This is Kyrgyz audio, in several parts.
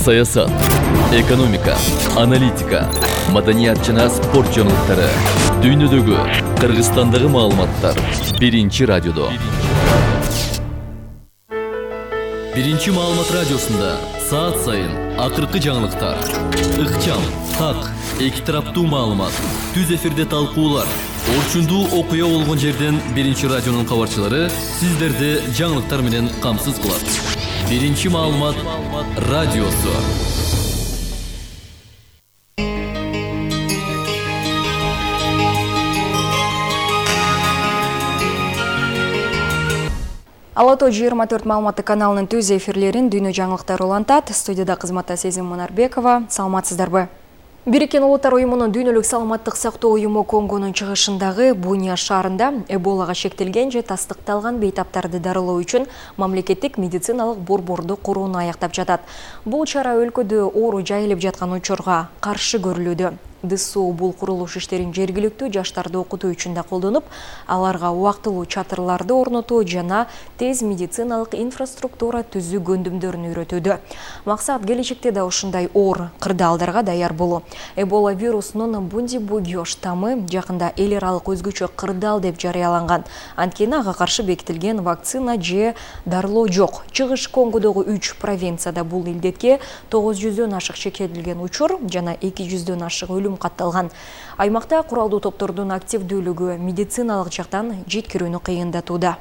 Саясат, экономика, аналитика, маданият жана спорт жаңылыктары, дүйнөдөгү, Кыргызстандагы маалыматтар биринчи радиодо. Биринчи маалымат радиосунда саат сайын акыркы жаңылыктар, ыкчам, так, эки тараптуу маалымат, түз эфирде талкуулар, орчундуу окуя болгон жерден биринчи радионун кабарчылары сиздерди жаңылыктар менен камсыз кылат. Биринчи маалымат радиосу. Алото 24 маалыматы каналынын түз эфирлерин дүйнө жаңылыктары улантат. Студияда кызматта Сезим Мунарбекова. Саламатсыздарбы? Бириккен Улуттар уюмунун дүйнөлүк саламаттык сактоо уюму Конгонун чыгышындагы Буния шаарында Эболага шектелген же тастыкталган бейтаптарды дарылоо үчүн мамлекеттик медициналык борборду курууну аяктап жатат. Бул чара өлкөдө оору жайылып жаткан учурга каршы көрүлүүдө. ДСУ бул курулуш иштерин жергиликтүү жаштарды окутуу үчүн да колдонуп, аларга убактылуу чатырларды орнотуу жана тез медициналык инфраструктура түзүү көндүмдөрүн үйрөтүүдө. Максат келечекте да ушундай оор кырдаалдарга даяр болуу. Эбола вирусунун Бундибугио штаммы жакында эл аралык өзгөчө кырдаал деп жарыяланган. Анткени ага каршы бекитилген вакцина же дарылоо жок. Чыгыш Конгодогу 3 провинцияда бул илдетке 900дөн ашык шектелген учур жана 200дөн ашык өлүм катталган. Аймакта куралдуу топтордун активдүүлүгү медициналык жактан жеткирүүнү кыйындатууда.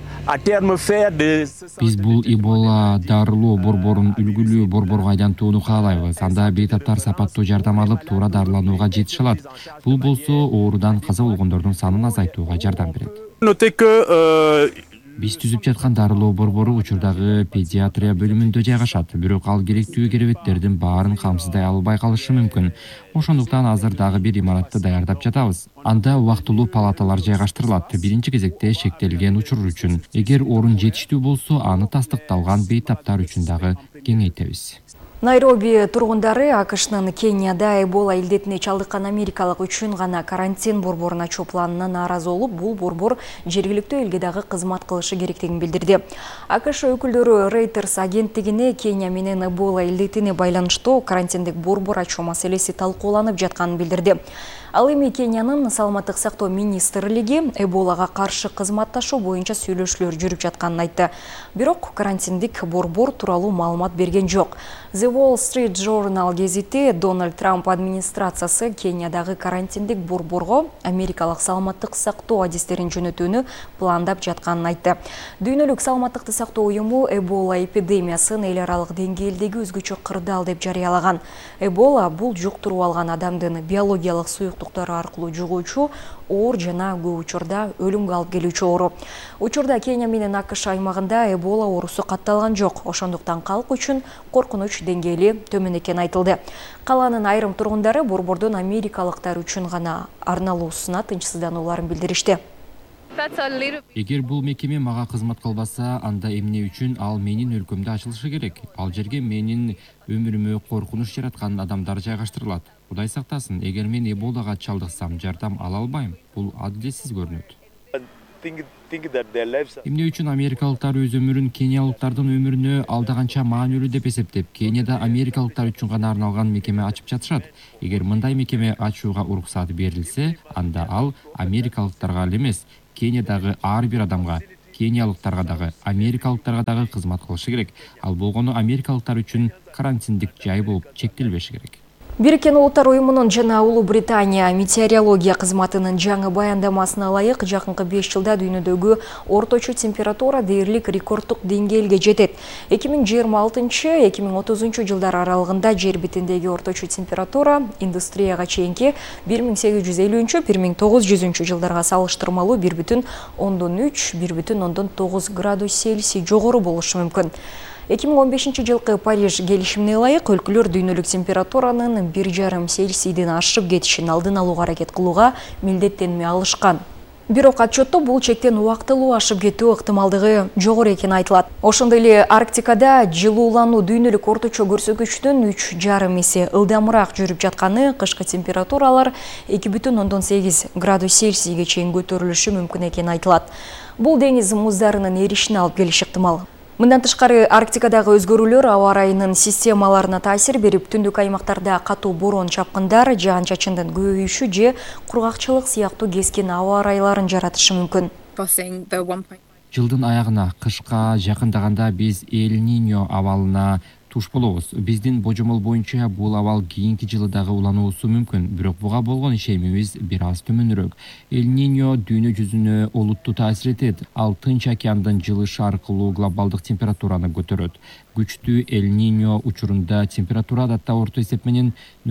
Биз бул Эбола дарылоо борборун үлгүлүү борборго айлантууну каалайбыз. Анда бейтаптар сапаттуу жардам алып, туура дарыланууга жетише алат. Бул болсо оорудан каза болгондордун санын азайтууга жардам берет. Биз түзүп жаткан дарылоо борбору учурдагы педиатрия бөлүмүндө жайгашат, бирок ал керектүү керебеттердин баарын камсыздай албай калышы мүмкүн. Ошондуктан азыр дагы бир имаратты даярдап жатабыз. Анда убактылуу палаталар жайгаштырылат, биринчи кезекте шектелген учур үчүн. Эгер орун жетиштүү болсо, аны тастыкталган бейтаптар үчүн дагы кеңейтебиз. Найроби тургундары АКШнын Кенияда Эбола илдетине чалдыккан америкалык үчүн гана карантин борборуна ачуу планына нааразы болуп, бул борбор жергиликтүү элге дагы кызмат кылышы керектигин билдирди. АКШ өкүлдөрү Reuters агенттигине Кения менен Эбола илдетине байланыштуу карантиндик борбор ачуу маселеси талкууланып жатканын билдирди. Ал эми Кениянын саламаттык сактоо министрлиги Эболага каршы кызматташуу боюнча сүйлөшүүлөр жүрүп жатканын айтты. Бирок карантиндик борбор тууралуу маалымат берген жок. The Wall Street Journal гезити Дональд Трамп администрациясы Кениядагы карантиндик борборго америкалык саламаттык сактоо адистерин жөнөтүүнү пландап жатканын айтты. Дүйнөлүк саламаттыкты сактоо уюму Эбола эпидемиясын эл аралык деңгээлдеги өзгөчө кырдаал деп жарыялаган. Эбола бул жуктуруп алган адамдын биологиялык суюктуктары аркылуу жугуучу оор жана көп учурда өлүмгө алып келүүчү оору. Учурда Кения менен АКШ аймагында Эбола оорусу катталган жок. Ошондуктан калк үчүн коркунуч деңгээли төмөн экени айтылды. Калаанын айрым тургундары борбордун америкалыктар үчүн гана арналуусуна тынчсызданууларын билдиришти. Эгер бул мекеме мага кызмат кылбаса, анда эмне үчүн ал менин өлкөмдө ачылышы керек? Ал жерге менин өмүрүмө коркунуч жараткан адамдар жайгаштырылат. Кудай сактасын, эгер мен Эболага чалдыксам, жардам ала албайм. Бул адилетсиз көрүнөт. Эмне үчүн америкалыктар өз өмүрүн кениялыктардын өмүрүнө алдаганча маанилүү деп эсептеп, Кенияда америкалыктар үчүн гана арналган мекеме ачып жатышат? Эгер мындай мекеме ачууга уруксат берилсе, анда ал америкалыктарга эле эмес, Кениядагы ар бир адамга, кениялыктарга дагы, америкалыктарга дагы кызмат кылышы керек. Ал болгону америкалыктар үчүн карантиндик жай болуп чектелбеши керек. Бириккен Улуттар уюмунун жана Улуу Британия метеорология кызматынын жаңы баяндамасына ылайык, жакынкы 5 жылда дүйнөдөгү орточо температура дээрлик рекордтук деңгээлге жетет. 2026-2030 жылдар аралыгында жер бетиндеги орточо температура индустрияга чейинки 1850-1900 жылдарга салыштырмалуу 1,3–1,9 градус Цельсий жогору болушу мүмкүн. 2015 жылкы Париж келишимине ылайык өлкөлөр дүйнөлүк температуранын 1,5 Цельсийден ашып кетишин алдын алууга аракет кылууга милдеттенме алышкан. Бирок отчетто бул чектен убактылуу ашып кетүү ыктымалдыгы жогору экени айтылат. Ошондой эле Арктикада жылуулануу дүйнөлүк орточо көрсөткүчтөн 3,5 эсе ылдамыраак жүрүп жатканы, кышкы температуралар 2,8 градус Цельсийге чейин көтөрүлүшү мүмкүн экени айтылат. Бул деңиз муздарынын эришине алып келиши ыктымал. Мындан тышкары Арктикадагы өзгөрүүлөр аба ырайынын системаларына таасир берип, түндүк аймактарда катуу борон чапкындар, жаан-чачындын көбөйүшү же кургакчылык сыяктуу кескин аба ырайларын жаратышы мүмкүн. Жылдын аягына, кышка жакындаганда биз Эль-Ниньо абалына туш болобуз. Биздин божомол боюнча бул абал кийинки жылы дагы улануусу мүмкүн, бирок буга болгон ишенимибиз бир аз төмөнүрөөк. Эль-Ниньо дүйнө жүзүнө олуттуу таасир этет. Ал Тынч океандын жылышы аркылуу глобалдык температураны көтөрөт. Күчтүү Эль-Ниньо учурунда температура адатта орто эсеп менен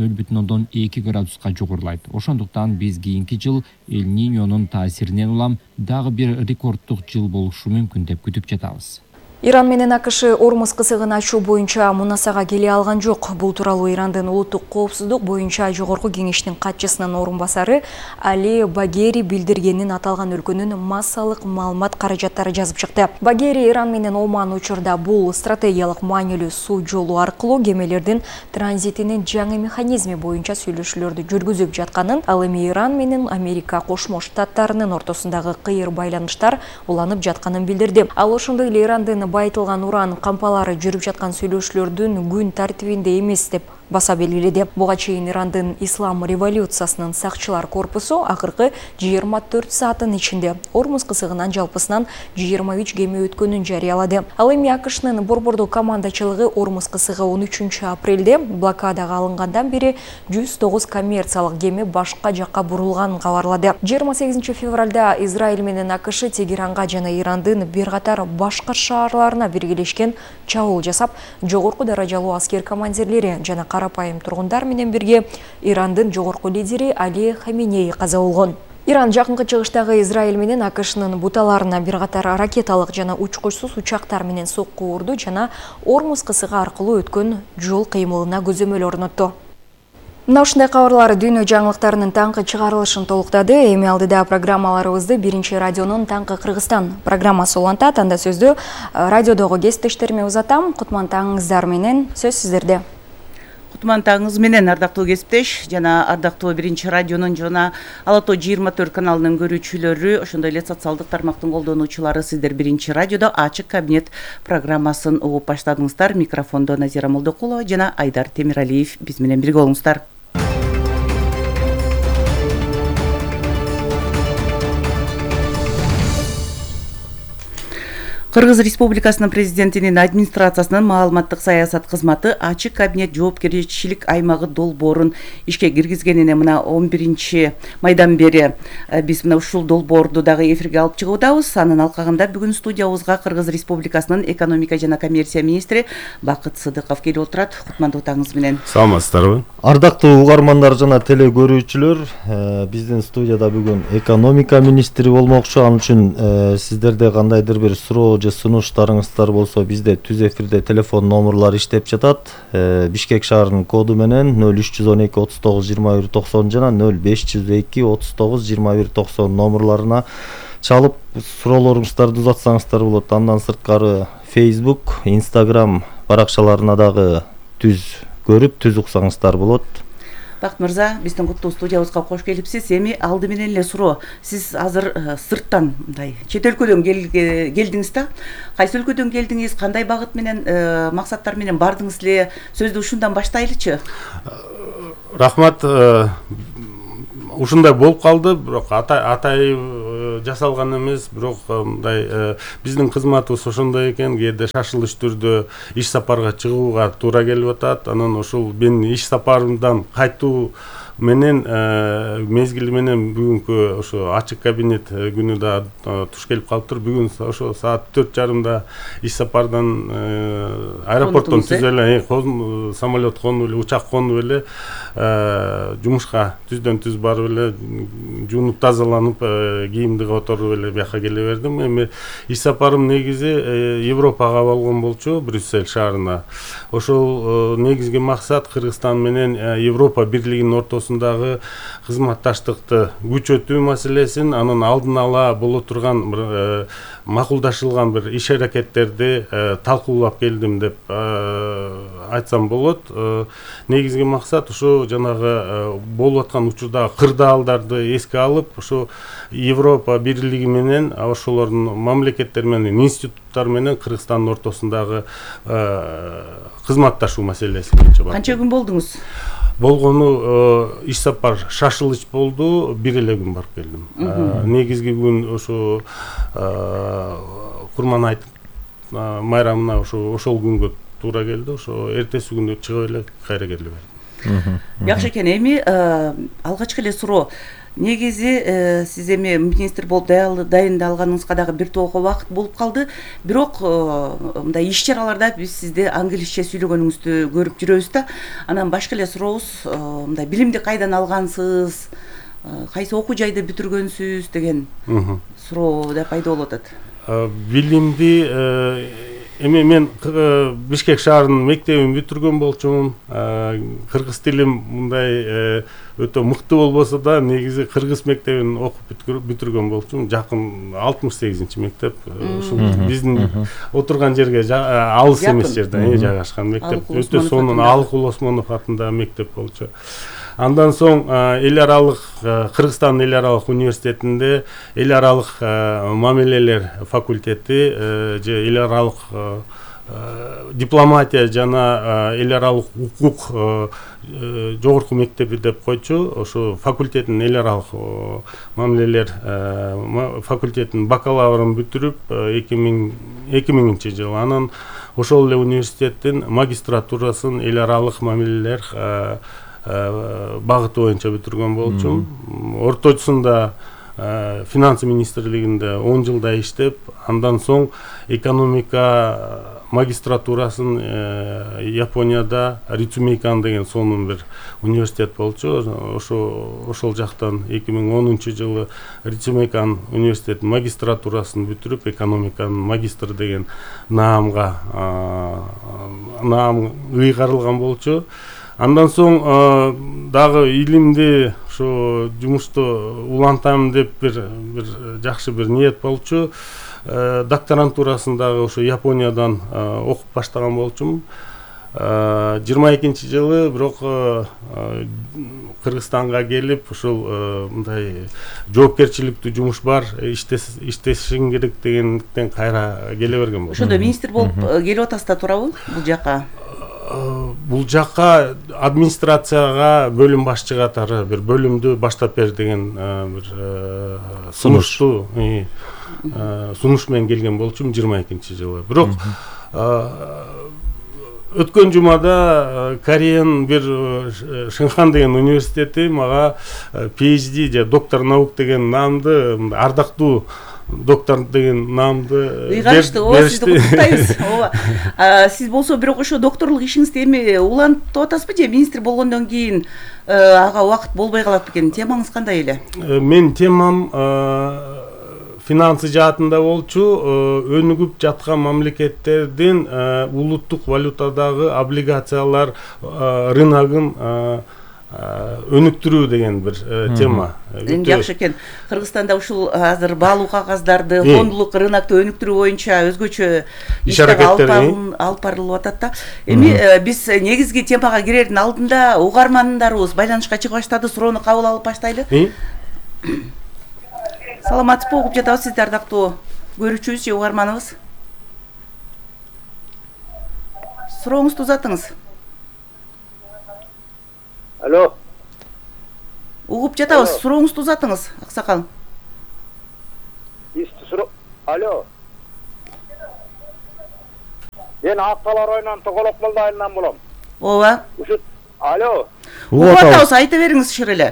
0,2 градуска жогорулайт. Ошондуктан биз кийинки жыл Эль-Ниньонун таасиринен улам дагы бир рекорддук жыл болушу мүмкүн деп күтүп жатабыз. Иран менен АКШ Ормуз кысыгын ачуу боюнча мунасага келе алган жок. Бул тууралуу Ирандын улуттук коопсуздук боюнча жогорку кеңештин катчысынын орун басары Али Багери билдиргенин аталган өлкөнүн массалык маалымат каражаттары жазып чыкты. Багери Иран менен Оман учурда бул стратегиялык маанилүү суу жолу аркылуу кемелердин транзитинин жаңы механизми боюнча сүйлөшүүлөрдү жүргүзүп жатканын, ал эми Иран менен Америка Кошмо Штаттарынын ортосундагы кыйыр байланыштар уланып жатканын билдирди. Ал ошондой эле Ирандын байытылган уран кампалары жүрүп жаткан сүйлөшүүлөрдүн күн тартибинде эмес деп баса белгиледи. Буга чейин Ирандын Ислам революциясынын сакчылар корпусу акыркы 24 сааттын ичинде Ормуз кысыгынан жалпысынан 23 кеме өткөнүн жарыялады. Ал эми АКШнын борбордук командачылыгы Ормуз кысыгы 13 апрелде блокадага алынгандан бери 109 коммерциялык кеме башка жакка бурулганын кабарлады. 28 февралда Израиль менен АКШ Тегеранга жана Ирандын бир катар башка шаарларына биргелешкен чабуул жасап, жогорку даражалуу аскер командирлери жана карапайым тургундар менен бирге Ирандын жогорку лидери Али Хаменеи каза болгон. Иран жакынкы чыгыштагы Израиль менен АКШнын буталарына бир катар ракеталык жана учкучсуз учактар менен сокку урду жана Ормуз кысыгы аркылуу өткөн жол кыймылына көзөмөл орнотту. Мына ушундай кабарлар дүйнө жаңылыктарынын таңкы чыгарылышын толуктады. Эми алдыда программаларыбызды Биринчи радионун Таңкы Кыргызстан программасы улантат. Анда сөздү радиодогу кесиптештериме узатам. Кутман таңыңыздар менен, сөз сиздерде. Кутман таңыңыз менен ардактуу кесиптеш жана ардактуу Биринчи радионун жана Ала Тоо 24 каналынын көрүүчүлөрү, ошондой эле социалдык тармактын колдонуучулары, сиздер Биринчи радиодо ачык кабинет программасын угуп баштадыңыздар. Микрофондо Назира Молдокулова жана Айдар Темиралиев биз менен бирге болуңуздар. Кыргыз Республикасынын президентинин администрациясынын маалыматтык саясат кызматы ачык кабинет жоопкерчилик аймагы долбоорун ишке киргизгенине мына 11 майдан бери биз мына ушул долбоорду дагы эфирге алып чыгып атабыз. Анын алкагында бүгүн студиябызга Кыргыз Республикасынын экономика жана коммерция министри Бакыт Сыдыков келип отурат. Кутмандуу таңыңыз менен. Саламатсыздарбы? Ардактуу угармандар жана теле көрүүчүлөр, биздин студияда бүгүн экономика министри болмокчу. Ал үчүн сиздерде кандайдыр бир суроо сунуштарыңыздар болсо, бизде түз эфирде телефон номерлар иштеп жатат. Бишкек шаарынын коду менен 0312 39 21 90 жана 0502 39 21 90 номерларына чалып суроолоруңуздарды узатсаңыздар болот. Андан сырткары Facebook, Instagram баракчаларына дагы түз көрүп, түз уксаңыздар болот. Бакыт мырза, биздин куттуу студиябызга кош келипсиз. Эми алды менен эле суроо. Сиз азыр сырттан, мындай чет өлкөдөн келдиңиз да? Кайсы өлкөдөн келдиңиз? Кандай багыт менен, максаттар менен бардыңыз эле? Сөздү ушундан баштайлычы. Рахмат. Ушундай болуп калды, бирок атай жасалган эмес, бирок мындай биздин кызматыбыз ошондой экен, кээде шашылыш түрдө иш сапарга чыгууга туура келип атат. Анан ушул мен иш сапарымдан кайтуу менен мезгили менен бүгүнкү ошо ачык кабинет күнү да туш келип калыптыр. Бүгүн ошо саат 4:30 иш сапардан аэропорттон түз эле самолет конуп эле, учак конуп эле жумушка түздөн түз барып эле жуунуп тазаланып кийимди которуп эле бияка келе бердим. Эми иш сапарым негизи Европага болгон болчу, Брюссель шаарына. Ошол негизги максат Кыргызстан менен Европа бирлигинин ортосундагы кызматташтыкты күчөтүү маселесин, анын алдын ала боло турган бир макулдашылган бир иш аракеттерди талкуулап келдим деп айтсам болот. Негизги максат ушу жанагы болуп аткан учурдагы кырдаалдарды эске алып, ушу Европа бирлиги менен ошолордун мамлекеттер менен институттар менен Кыргызстандын ортосундагы кызматташуу маселеси. Канча күн болдуңуз? Болгону иш сапар шашылыч болду, бир эле күн барып келдим. Негизги күн ошо Курман айт майрамына ошол күнгө туура келди. Ошо эртеси күнү чыгып эле кайра келе бердим. Жакшы экен. Эми алгачкы эле суроо. Негизи сиз эми министр болуп дайындалганыңызга дагы бир тоого убакыт болуп калды. Бирок мындай иш чараларда биз сизди англисче сүйлөгөнүңүздү көрүп жүрөбүз да. Анан башка эле сурообуз, мындай билимди кайдан алгансыз, кайсы окуу жайды бүтүргөнсүз деген суроо да пайда болуп атат. Билимди эми мен Бишкек шаарынын мектебин бүтүргөн болчумун. Кыргыз тилим мындай өтө мыкты болбосо да, негизи кыргыз мектебин окуп бүтүргөн болчумун. Жакын 68-чи мектеп. Ушул биздин отурган жерге алыс эмес жерде жайгашкан мектеп. Өтө сонун Алыкул Осмонов атындагы мектеп болчу. Андан соң эл аралык Кыргызстан эл аралык университетинде эл аралык мамилелер факультети же эл аралык дипломатия жана эл аралык укук жогорку мектеби деп койчу. Ошо факультеттин эл аралык мамилелер факультетинин бакалаврын бүтүрүп 2000-чи жылы анан ошол эле университеттин магистратурасын эл аралык мамилелер багыты боюнча бүтүргөн болчумун. Орточусунда финансы министрлигинде 10 жылда иштеп, андан соң экономика магистратурасын Японияда Рицумейкан деген сонун бир университет болчу. Ошол жактан 2010-жылы Рицумейкан университетинин магистратурасын бүтүрүп, экономиканын магистры деген наам ыйгарылган болчу. Андан соң дагы илимди ошо жумушту улантам деп бир жакшы бир ниет болчу. Докторантурасын дагы ошо Япониядан окуп баштаган болчумун. 22-чи жылы бирок Кыргызстанга келип, ушул мындай жоопкерчиликтүү жумуш бар, иштешиң керек дегендиктен кайра келе берген болчу. Ошондо министр болуп келип атасыз да туурабы бул жакка? Бул жакка администрацияга бөлүм башчы катары бир бөлүмдү баштап бер деген бир сунушту сунуш менен келген болчумун 22-чи жылы. Бирок өткөн жумада Кореянын бир Шинхан деген университети мага PhD же доктор наук деген наамды, ардактуу доктор деген наамды ыйгарышты. Сизди куттуктайбыз. Сиз болсо бирок ошо докторлук ишиңизди эми улантып атасызбы же министр болгондон кийин ага убакыт болбой калат бекен? Темаңыз кандай эле? Мен темам финансы жаатында болчу. Өнүгүп жаткан мамлекеттердин улуттук валютадагы облигациялар рыногун өнүктүрүү деген бир тема. Жакшы экен. Кыргызстанда ушул азыр баалуу кагаздарды фондулук рынокто өнүктүрүү боюнча өзгөчө иштер алып барылып атат да. Эми биз негизги темага кирердин алдында угармандарыбыз байланышка чыгып баштады. Суроону кабыл алып баштайлы. Саламатсызбы, угуп жатабыз сизди ардактуу көрүүчүбүз же угарманыбыз? Сурооңузду узатыңыз. Алло. Угуп жатабыз, сурооңузду узатыңыз, аксакал. Алло. Мен Акталар районунан Тоголок Молда айылынан болом. Ооба. Алло. Угуп атабыз, айта бериңиз шыр эле.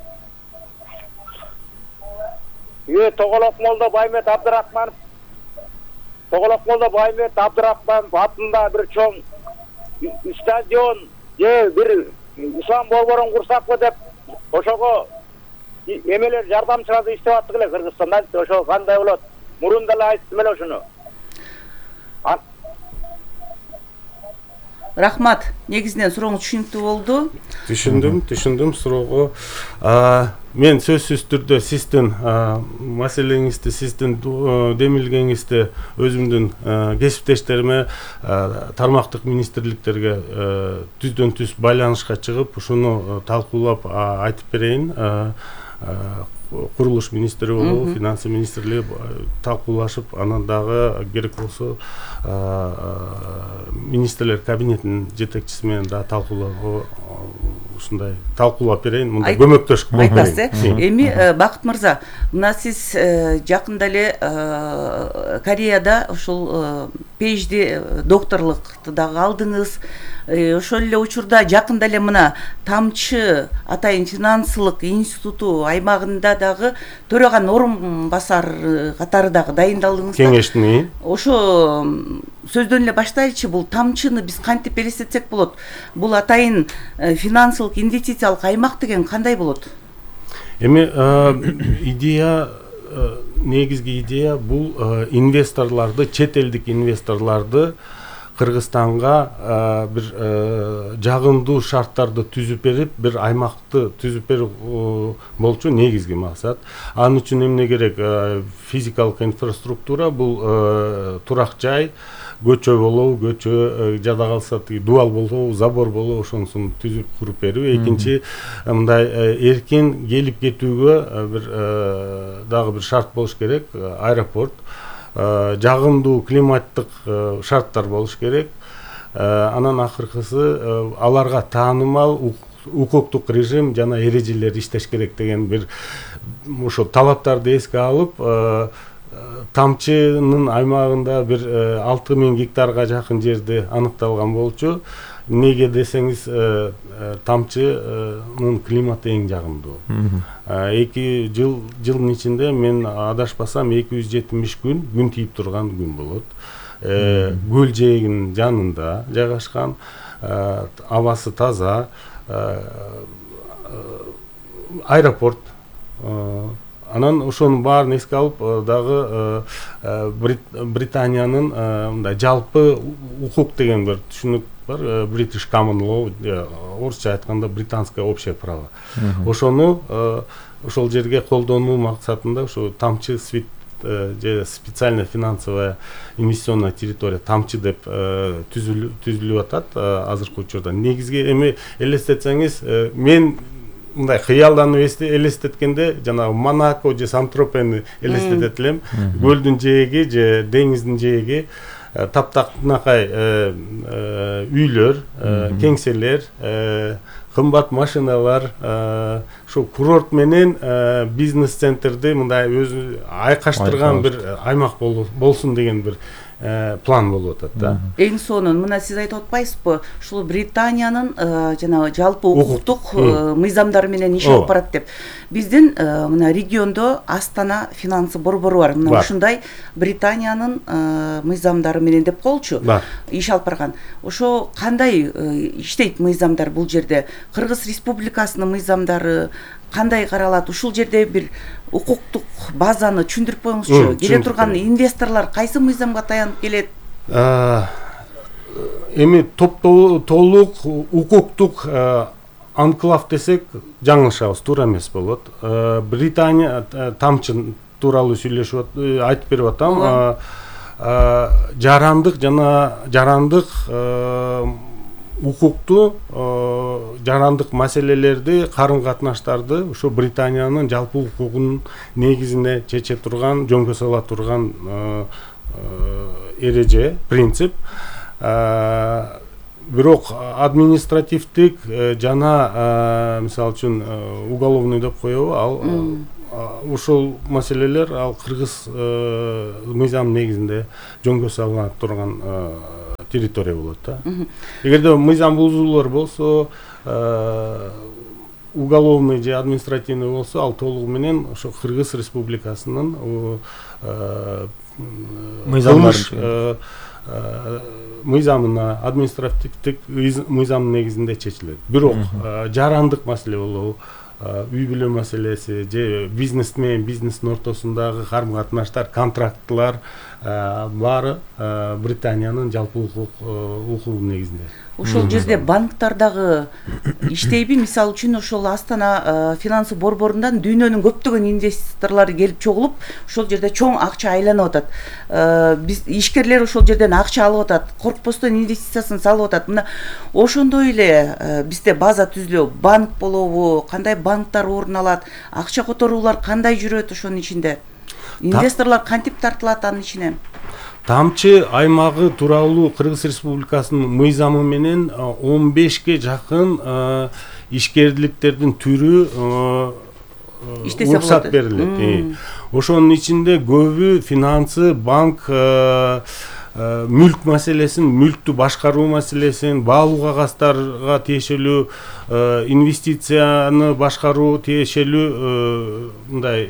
Тоголок Молда Баймет Абдырахманов. Тоголок Молда Баймет Абдырахманов атында бир чоң стадион же бир ислам борборун курсакпы деп ошого эмелер жардамчыларды иштеп аттык эле Кыргызстанда. Ошо кандай болот? Мурун деле айттым эле ошону. Рахмат. Негизинен сурооңуз түшүнүктүү болду. Түшүндүм суроого. Мен сөзсүз түрдө сиздин маселеңизди, сиздин демилгеңизди өзүмдүн кесиптештериме, тармактык министрликтерге түздөн түз байланышка чыгып, ушуну талкуулап айтып берейин. Курулуш министри болобу, финансы министрлиги талкуулашып, анан дагы керек болсо министрлер кабинетинин жетекчиси менен да талкуулоого ушундай талкуулап берейин, мындай көмөктөшүп айтасыз. Эми Бакыт мырза, мына сиз жакында эле Кореяда ушул PhD докторлукту дагы алдыңыз. Ошол эле учурда жакында эле мына Тамчы атайын финансылык институту аймагында дагы төраган орун басар катары дагы дайындалдыңыз. Кеңештин. Ошо сөздөн эле баштайлычы, бул Тамчыны биз кантип элестетсек болот? Бул атайын финансылык инвестициялык аймак деген кандай болот? Эми идея, негизги идея бул инвесторлорду, чет элдик инвесторлорду Кыргызстанга бир жагымдуу шарттарды түзүп берип, бир аймакты түзүп берүү болчу негизги максат. Анын үчүн эмне керек? Физикалык инфраструктура, бул турак жай, көчө болобу, көчө жада калса дуал болобу, забор болобу, ошонусун түзүп куруп берүү. Экинчи, мындай эркин келип кетүүгө бир дагы бир шарт болуш керек, аэропорт. Жагымдуу климаттык шарттар болуш керек. Анан акыркысы аларга таанымал укуктук режим жана эрежелер иштеш керек деген бир ошо талаптарды эске алып, Тамчынын аймагында бир 6000 гектарга жакын жерде аныкталган болчу. Неге десеңиз, Тамчынын климаты эң жагымдуу. 2 жылдын ичинде мен адашпасам 270 күн тийип турган күн болот. Көл жээгинин жанында жайгашкан, абасы таза, аэропорт. Анан ошонун баарын эске алып, дагы Британиянын мындай жалпы укук деген бир түшүнүк бар, British Common Law, орусча айтканда британское общее право. Ошону ошол жерге колдонуу максатында ошо Тамчы же специальная финансовая инвестиционная территория Тамчы деп түзүлүп атат азыркы учурда. Негизги эми элестетсеңиз, мен мындай кыялданып элестеткенде жанагы Монако же Сан-Тропени элестетет элем. Көлдүн жээги же деңиздин жээги, таптакнакай үйлөр, кеңселер, кымбат машиналар, ошо курорт менен бизнес центрди мындай өзү айкаштырган бир аймак болсун деген бир план болуп атат да. Эң сонун мына сиз айтып атпайсызбы, ушул Британиянын жанагы жалпы укуктук мыйзамдары менен иш алып барат деп. Биздин мына региондо Астана финансы борбору бар. Мына ушундай Британиянын мыйзамдары менен деп коелучу иш алып барган. Ошо кандай иштейт мыйзамдар бул жерде? Кыргыз Республикасынын мыйзамдары кандай каралат? Ушул жерде бир укуктук базаны түшүндүрүп коюңузчу. Келе турган инвесторлор кайсы мыйзамга таянып келет? Эми толук укуктук анклав десек жаңылышабыз, туура эмес болот. Британия Тамчы тууралуу сүйлөшүп айтып берип атам. Жарандык укукту, жарандык маселелерди, карын катнаштарды ошо Британиянын жалпы укугунун негизине чече турган, жөнгө сала турган эреже, принцип. Бирок административдик жана мисалы үчүн уголовный деп коебу, ал ушул маселелер ал кыргыз мыйзам негизинде жөнгө сала турган территория болот да. Эгерде мыйзам бузуулар болсо, уголовный же административный болсо, ал толугу менен ошо Кыргыз Республикасынын мыйзамына, административдик мыйзамдын негизинде чечилет. Бирок жарандык маселе болобу, үй бүлө маселеси же бизнес менен бизнестин ортосундагы карым катнаштар, контрактлар, баары Британиянын жалпы укугу негизинде. Ошол жерде банктар дагы иштейби? Мисалы үчүн ошол Астана финансы борборундан дүйнөнүн көптөгөн инвесторлору келип чогулуп, ошол жерде чоң акча айланып атат. Биз ишкерлер ошол жерден акча алып атат, коркпостон инвестициясын салып атат. Мына ошондой эле бизде база түзүлө, банк болобу, кандай банктар орун алат, акча которуулар кандай жүрөт ошонун ичинде? Инвесторлор кантип тартылат анын ичине? Тамчы аймагы тууралуу Кыргыз Республикасынын мыйзамы менен 15ке жакын ишкерликтердин түрү уруксат берилет. Ошонун ичинде көбү финансы, банк, мүлк маселесин, мүлктү башкаруу маселесин, баалуу кагаздарга тиешелүү, инвестицияны башкаруу тиешелүү мындай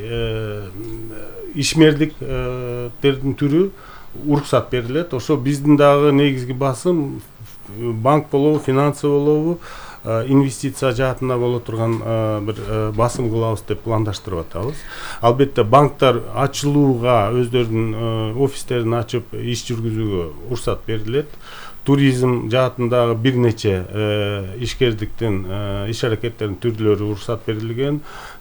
ишмердиктердин түрү уруксат берилет. Ошо биздин дагы негизги басым банк болобу, финансы болобу, инвестиция жаатында боло турган бир басым кылабыз деп пландаштырып атабыз. Албетте банктар ачылууга, өздөрүнүн офистерин ачып иш жүргүзүүгө уруксат берилет. Туризм жаатындагы бир нече ишкердиктин, иш аракеттердин түрлөрү уруксат берилген.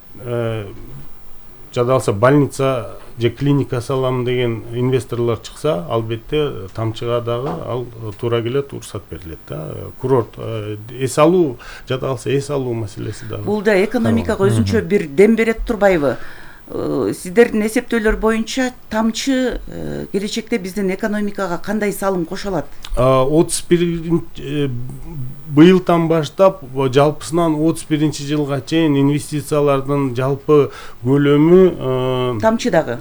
Жадалса больница же клиника салам деген инвесторлор чыкса, албетте тамчыга дагы ал туура келет, уруксат берилет да. Курорт эс алуу, жадалса эс алуу маселеси дагы. Бул да экономикага өзүнчө бир дем берет турбайбы? Сиздердин эсептөөлөр боюнча тамчы келечекте биздин экономикага кандай салым кошо алат? 31 быйылдан баштап жалпысынан 31 жылга чейин инвестициялардын жалпы көлөмү тамчыдагы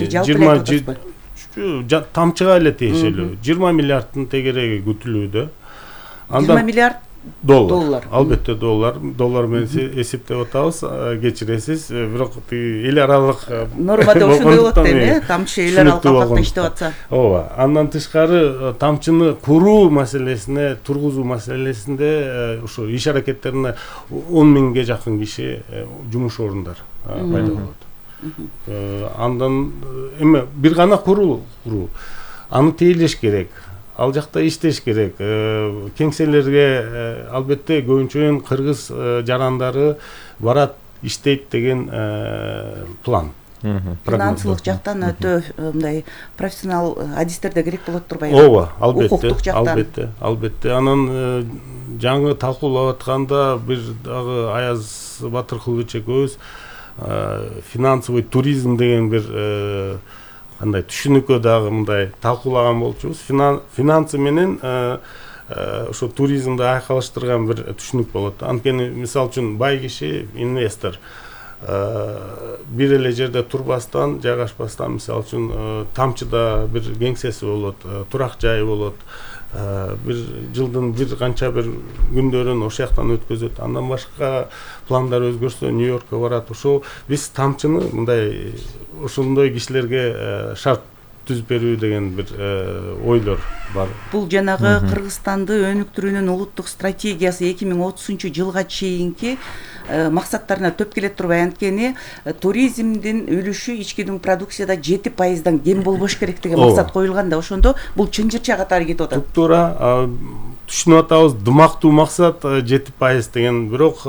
тамчыга эле тиешелүү 20 миллиарддын тегереги күтүлүүдө. 20 миллиард доллар. Албетте доллар менен эсептеп атабыз, кечиресиз, бирок эл аралык нормада ошондой болот эми, тамчы эл аралык алкакта иштеп атса. Ооба, андан тышкары тамчыны куруу маселесине, тургузуу маселесинде ошо иш аракеттерине 10 миңге жакын киши жумуш орундар пайда болот. Андан эми бир гана куруу, аны тейлеш керек. Ал жакта иштеш керек. Кеңселерге албетте көбүнчө кыргыз жарандары барат, иштейт деген план. Финансылык жактан өтө мындай профессионал адистер да керек болот турбайбы? Ооба, албетте. Анан жаңы талкуулап атканда бир дагы Аяз Батыркулович экөөбүз финансовый туризм деген бир кандай түшүнүккө дагы мындай талкуулаган болчубуз. Финансы менен ошо туризмди айкалыштырган бир түшүнүк болот. Анткени мисалы үчүн бай киши, инвестор бир эле жерде турбастан, жайгашпастан, мисалы үчүн тамчыда бир кеңсеси болот, турак жайы болот. Бир жылдын бир канча бир күндөрүн ошол жактан өткөзөт. Андан башка пландар өзгөрсө Нью-Йоркко барат. Ошо биз тамчыны мындай ошондой кишилерге шарт түзүп берүү деген бир ойлор бар. Бул жанагы Кыргызстанды өнүктүрүүнүн улуттук стратегиясы 2030 жылга чейинки максаттарына төп келет турбай, анткени туризмдин үлүшү ички дүң продукцияда 7%дан кем болбош керек деген максат коюлган да, ошондо бул чынжырча катары кетип атат. Туптуура түшүнүп атабыз, дымактуу максат 7% деген, бирок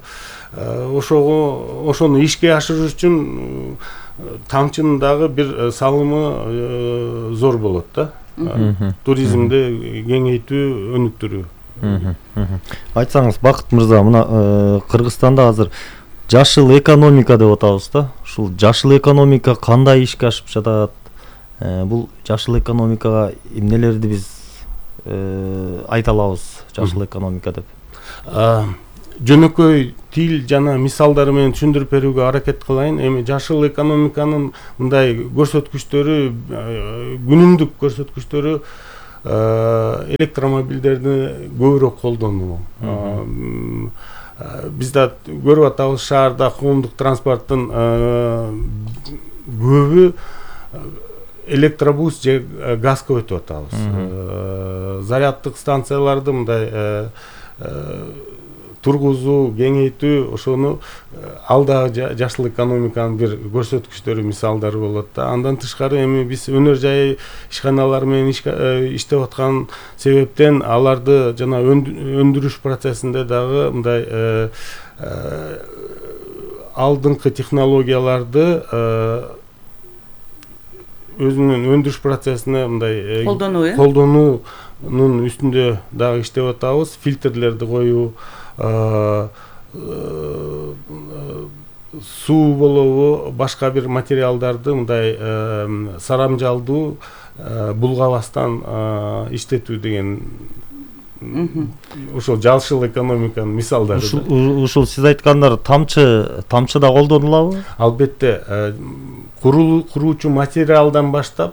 ошону ишке ашыруу үчүн тамчынын дагы бир салымы зор болот да. Туризмди кеңейтүү, өнүктүрүү. Айтсаңыз, Бакыт мырза, мына Кыргызстанда азыр жашыл экономика деп атабыз да. Ушул жашыл экономика кандай ишке ашып жатат? Бул жашыл экономикага эмнелерди биз айта алабыз, жашыл экономика деп? Жөнөкөй тил жана мисалдар менен түшүндүрүп берүүгө аракет кылайын. Эми жашыл экономиканын мындай көрсөткүчтөрү, күнүмдүк көрсөткүчтөрү электромобилдерди көбүрөөк колдонуу. Биз да көрүп атабыз, шаарда коомдук транспорттун көбү электробус же газга өтүп атабыз. Заряддык станцияларды мындай тургузуу, кеңейтүү ошону алдагы жашыл экономиканын бир көрсөткүчтөрү, мисалдары болот да. Андан тышкары эми биз өнөр жай ишканалар менен иштеп аткан себептен аларды жана өндүрүш процессинде дагы мындай алдыңкы технологияларды өзүнүн өндүрүш процессине мындай колдонуунун үстүндө дагы иштеп атабыз. Фильтрлерди коюу, суу болобу, башка бир материалдарды мындай сарамжалдуу, булгабастан иштетүү деген ушул жашыл экономиканын мисалдары. Ушул сиз айткандар тамчы да колдонулабы? Албетте, куруучу материалдан баштап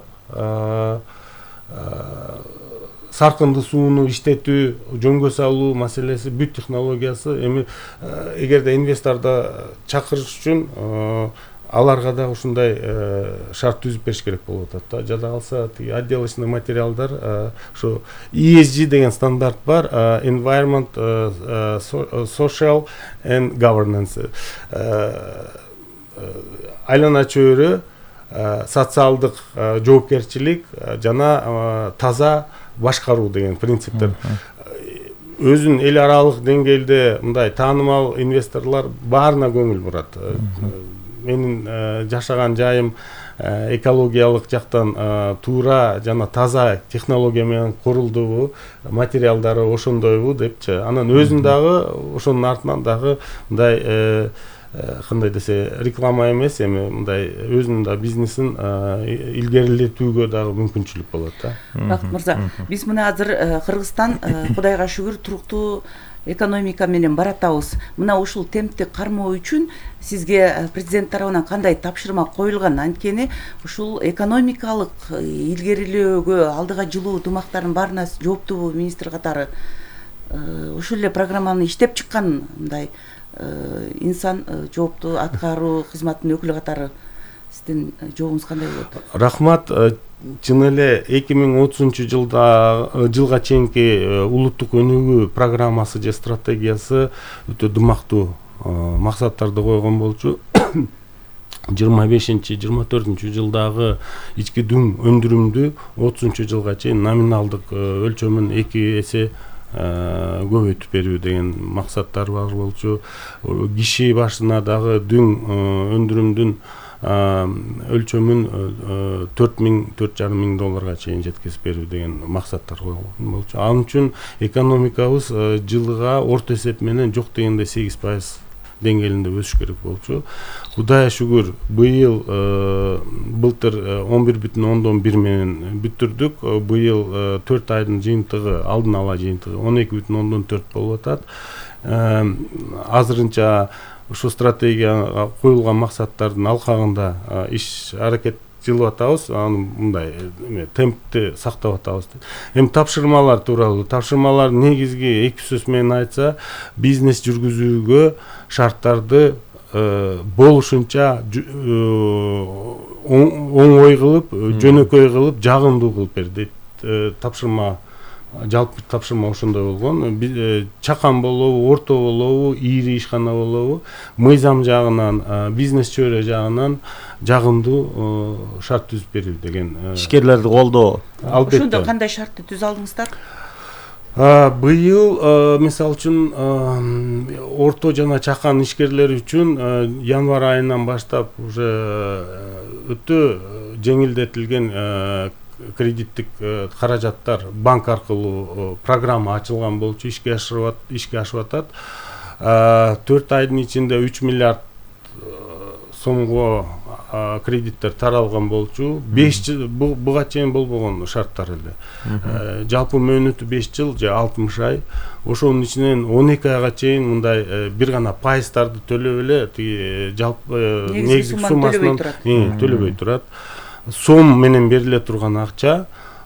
саркынды сууну иштетүү, жөнгө салуу маселеси, бүт технологиясы эми эгерде инвесторду чакырыш үчүн аларга да ушундай шарт түзүп бериш керек болуп атат да. Жада калса тиги отделочный материалдар, ушу ESG деген стандарт бар, Environment, Social and Governance. Айлана чөйрө, социалдык жоопкерчилик жана таза башкаруу деген принциптер. Өзүн эл аралык деңгээлде мындай таанымал инвесторлор баарына көңүл бурат. Менин жашаган жайым экологиялык жактан туура жана таза технология менен курулдубу, материалдары ошондойбу депчи. Анан өзүн дагы ошонун артынан дагы мындай кандай десе реклама эмес, эми мындай өзүнүн да бизнесин илгерилетүүгө дагы мүмкүнчүлүк болот да. Бакыт мырза, биз мына азыр Кыргызстан Кудайга шүгүр туруктуу экономика менен баратабыз. Мына ушул темпти кармоо үчүн сизге президент тарабынан кандай тапшырма коюлган? Анткени ушул экономикалык илгерилөөгө алдыга жылуу тумактардын баарына жооптуу министр катары ушул эле программаны иштеп чыккан мындай инсан, жооптуу аткаруу кызматынын өкүлү катары сиздин жообуңуз кандай болот? Рахмат. Чын эле 2030 жылга чейинки улуттук өнүгүү программасы же стратегиясы өтө дымактуу максаттарды койгон болчу. 25-24 жылдагы ички дүң өндүрүмдү 30 жылга чейин номиналдык өлчөмүн 2 эсе көбөйтүп берүү деген максаттар бар болчу. Киши башына дагы дүң өндүрүмдүн өлчөмүн $4,000–4,500 чейин жеткизип берүү деген максаттар койгон болчу. Ал үчүн экономикабыз жылга орто эсеп менен жок дегенде 8% деңгээлинде өсүш керек болчу. Кудайга шүгүр, былтыр 11,1 менен бүттүрдүк. Быйыл 4 айдын жыйынтыгы, алдын ала жыйынтыгы 12,4 болуп атат. Азырынча ушу стратегияга коюлган максаттардын алкагында иш аракет жылып атабыз. Мындай темпти сактап атабыз. Эми тапшырмалар тууралуу. Тапшырмалар негизги эки сөз менен айтса, бизнес жүргүзүүгө шарттарды болушунча оңой кылып, жөнөкөй кылып, жагымдуу кылып бер дейт. Тапшырма, жалпы тапшырма ошондой болгон. Чакан болобу, орто болобу, ийри ишкана болобу, мыйзам жагынан, бизнес чөйрө жагынан жагымдуу шарт түзүп берүү деген. Ишкерлерди колдоо. Албетте. Ошондо кандай шартты түзүп алдыңыздар? Быйыл мисалы үчүн орто жана чакан ишкерлер үчүн январь айынан баштап уже өтө жеңилдетилген кредиттик каражаттар банк аркылуу программа ачылган болчу, ишке ашып атат. 4 айдын ичинде 3 миллиард сомго кредиттер таралган болчу. 5 жыл буга чейин болбогон шарттар эле. Жалпы мөөнөтү 5 жыл же 60 ай. Ошонун ичинен 12 айга чейин мындай бир гана пайыздарды төлөп эле тиги жалпы негизги суммасынан төлөбөй турат. Сом менен бериле турган акча